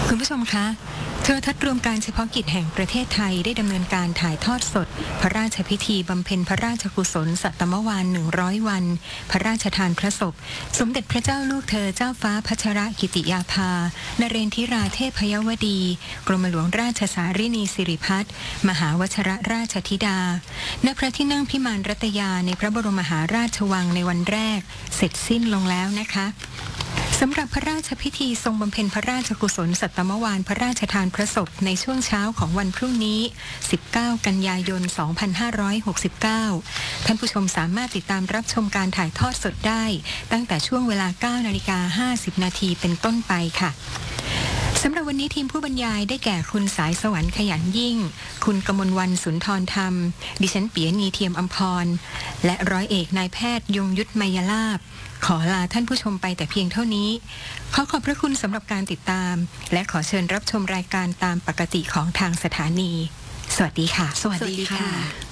คุณผู้ชมคะโทรทัศน์รวมการเฉพาะกิจแห่งประเทศไทยได้ดำเนินการถ่ายทอดสดพระราชพิธีบำเพ็ญพระราชกุศลสัตมวาล100 วันพระราชทานพระศพสมเด็จพระเจ้าลูกเธอเจ้าฟ้าพัชรกิติยาภานเรนทิราเทพยวดีกรมหลวงราชสารินีสิริพัฒน์มหาวชิรราชธิดาณพระที่นั่งพิมานรัตยาในพระบรมมหาราชวังในวันแรกเสร็จสิ้นลงแล้วนะคะสำหรับพระราชพิธีทรงบำเพ็ญพระราชกุศลสัตมวาลพระราชทานพระศพในช่วงเช้าของวันพรุ่งนี้19 กันยายน 2569ท่านผู้ชมสามารถติดตามรับชมการถ่ายทอดสดได้ตั้งแต่ช่วงเวลา 9:50 น.เป็นต้นไปค่ะสำหรับวันนี้ทีมผู้บรรยายได้แก่คุณสายสวรรค์ขยันยิ่งคุณกมลวรรณสุนทรธรรมดิฉันเปียณีเทียมอำพรและร้อยเอกนายแพทย์ยงยุทธไมยลาภขอลาท่านผู้ชมไปแต่เพียงเท่านี้ขอบพระคุณสำหรับการติดตามและขอเชิญรับชมรายการตามปกติของทางสถานีสวัสดีค่ะสวัสดีค่ะ